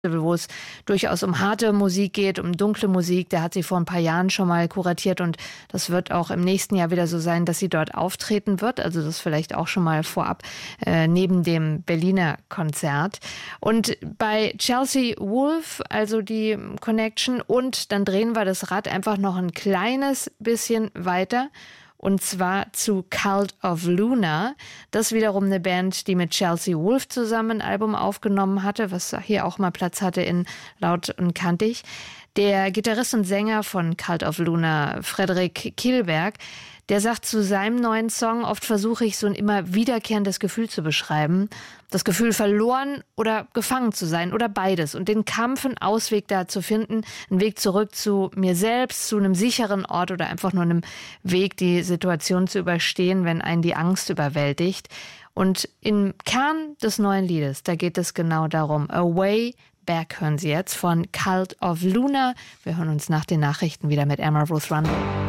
wo es durchaus um harte Musik geht, um dunkle Musik. Der hat sie vor ein paar Jahren schon mal kuratiert und das wird auch im nächsten Jahr wieder so sein, dass sie dort auftreten wird. Also das vielleicht auch schon mal vorab neben dem Berliner Konzert. Und bei Chelsea Wolfe, also die Connection, und dann drehen wir das Rad einfach noch ein kleines bisschen weiter. Und zwar zu Cult of Luna. Das wiederum eine Band, die mit Chelsea Wolfe zusammen ein Album aufgenommen hatte, was hier auch mal Platz hatte in Laut und Kantig. Der Gitarrist und Sänger von Cult of Luna, Frederik Kielberg, der sagt zu seinem neuen Song: Oft versuche ich so ein immer wiederkehrendes Gefühl zu beschreiben. Das Gefühl, verloren oder gefangen zu sein oder beides. Und den Kampf, einen Ausweg da zu finden, einen Weg zurück zu mir selbst, zu einem sicheren Ort oder einfach nur einem Weg, die Situation zu überstehen, wenn einen die Angst überwältigt. Und im Kern des neuen Liedes, da geht es genau darum. Away Back hören Sie jetzt von Cult of Luna. Wir hören uns nach den Nachrichten wieder mit Emma Ruth Rundle.